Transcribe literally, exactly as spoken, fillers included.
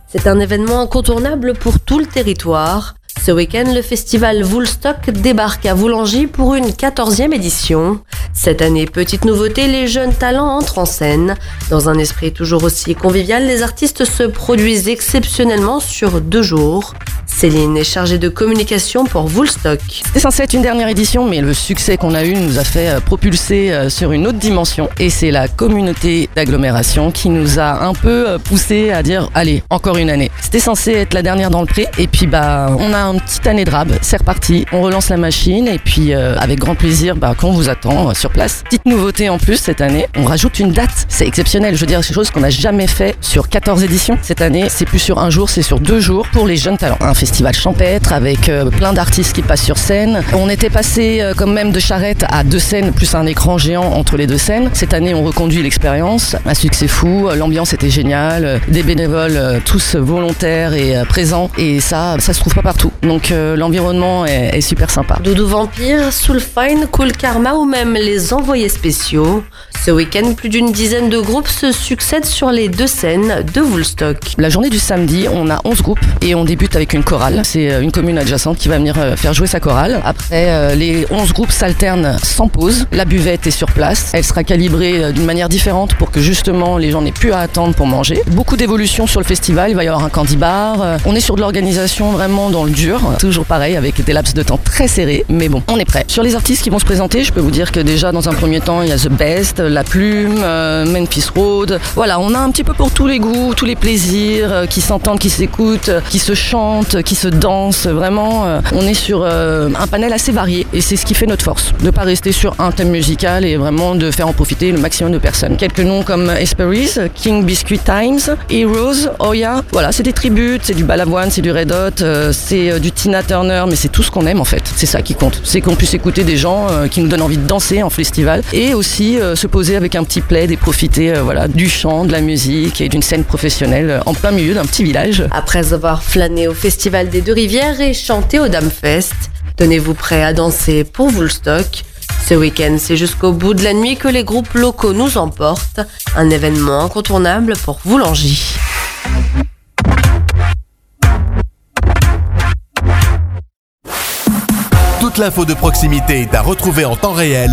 C'est un événement incontournable pour tout le territoire. Ce week-end, le festival Woolstock débarque à Voulangy pour une quatorzième édition. Cette année, petite nouveauté, les jeunes talents entrent en scène. Dans un esprit toujours aussi convivial, les artistes se produisent exceptionnellement sur deux jours. Céline est chargée de communication pour Woolstock. C'était censé être une dernière édition, mais le succès qu'on a eu nous a fait propulser sur une autre dimension. Et c'est la communauté d'agglomération qui nous a un peu poussé à dire allez, encore une année. C'était censé être la dernière dans le pré, et puis bah on a une petite année de rab, c'est reparti, on relance la machine, et puis euh, avec grand plaisir bah, qu'on vous attend euh, sur place. Petite nouveauté en plus cette année, on rajoute une date, c'est exceptionnel, je veux dire c'est quelque chose qu'on n'a jamais fait sur quatorze éditions. Cette année c'est plus sur un jour, c'est sur deux jours pour les jeunes talents. Un festival champêtre avec euh, plein d'artistes qui passent sur scène. On était passé euh, quand même de charrette à deux scènes plus un écran géant entre les deux scènes. Cette année on reconduit l'expérience, un succès fou, l'ambiance était géniale, euh, des bénévoles euh, tous volontaires et euh, présents, et ça, ça se trouve pas partout. Donc euh, l'environnement est, est super sympa. Doudou Vampire, Soulfine, Cool Karma ou même les envoyés spéciaux. Ce week-end, plus d'une dizaine de groupes se succèdent sur les deux scènes de Woolstock. La journée du samedi, on a onze groupes et on débute avec une chorale. C'est une commune adjacente qui va venir faire jouer sa chorale. Après, euh, les onze groupes s'alternent sans pause. La buvette est sur place. Elle sera calibrée d'une manière différente pour que justement les gens n'aient plus à attendre pour manger. Beaucoup d'évolutions sur le festival. Il va y avoir un candy bar. On est sur de l'organisation vraiment dans le dur. Toujours pareil, avec des laps de temps très serrés. Mais bon, on est prêt. Sur les artistes qui vont se présenter, je peux vous dire que déjà dans un premier temps, il y a The Best, La Plume, euh, Memphis Road. Voilà, on a un petit peu pour tous les goûts, tous les plaisirs, euh, qui s'entendent, qui s'écoutent, euh, qui se chantent, qui se dansent. Vraiment, euh, on est sur euh, un panel assez varié et c'est ce qui fait notre force. De ne pas rester sur un thème musical et vraiment de faire en profiter le maximum de personnes. Quelques noms comme Hesperus, King Biscuit Times, Heroes, Oya. Voilà, c'est des tributes, c'est du Balavoine, c'est du Red Hot, euh, c'est euh, du Tina Turner, mais c'est tout ce qu'on aime en fait. C'est ça qui compte. C'est qu'on puisse écouter des gens euh, qui nous donnent envie de danser en festival et aussi euh, se poser avec un petit plaid et profiter euh, voilà, du chant, de la musique et d'une scène professionnelle euh, en plein milieu d'un petit village. Après avoir flâné au Festival des Deux-Rivières et chanté au Damfest, tenez-vous prêts à danser pour Woolstock. Ce week-end, c'est jusqu'au bout de la nuit que les groupes locaux nous emportent. Un événement incontournable pour Voulangy. Toute l'info de proximité est à retrouver en temps réel